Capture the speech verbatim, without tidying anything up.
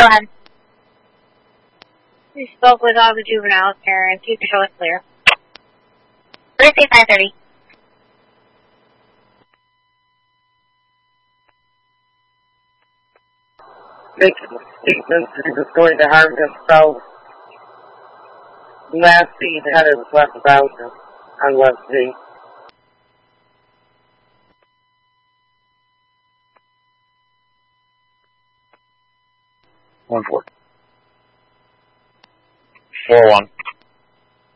Go ahead. We spoke with all the juveniles' parents. You can show us clear. Thursday, five thirty. Makes statements that he was going to harm himself. Last he had his left about him on West Z. One four. Four one.